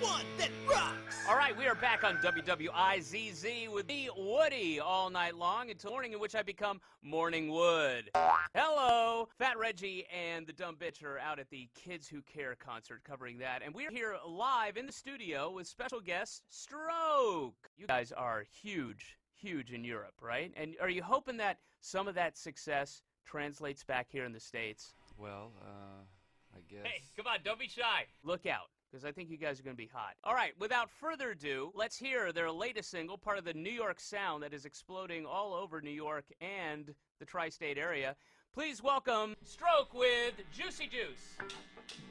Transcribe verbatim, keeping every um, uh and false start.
one that rocks! All right, we are back on W W I Z Z with me, Woody, all night long until morning, in which I become Morning Wood. Hello! Fat Reggie and the Dumb Bitch are out at the Kids Who Care concert covering that, and we're here live in the studio with special guest Stroke. You guys are huge, huge in Europe, right? And are you hoping that some of that success translates back here in the States? Well, uh, I guess. Hey, come on, don't be shy. Look out, because I think you guys are going to be hot. All right, without further ado, let's hear their latest single, part of the New York sound that is exploding all over New York and the tri-state area. Please welcome Stroke with Juicy Juice.